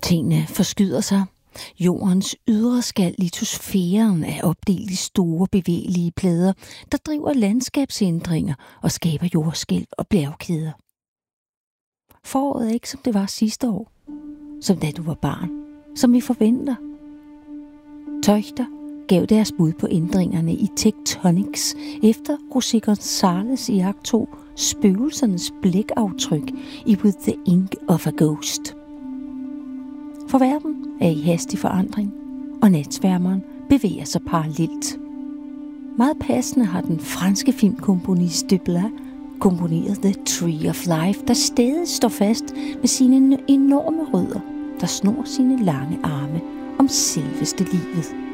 Tingene forskyder sig. Jordens ydre skal, litosfæren, er opdelt i store bevægelige plader, der driver landskabsændringer og skaber jordskælv og bjergkæder. Foråret er ikke, som det var sidste år. Som da du var barn. Som vi forventer. Tøjter gav deres bud på ændringerne i Tectonics efter José González iagttog spøgelsernes blækaftryk i With the Ink of a Ghost. For verden er i hastig forandring, og natsværmeren bevæger sig parallelt. Meget passende har den franske filmkomponist Duplat komponeret The Tree of Life, der stadig står fast med sine enorme rødder, der snor sine lange arme om selveste livet.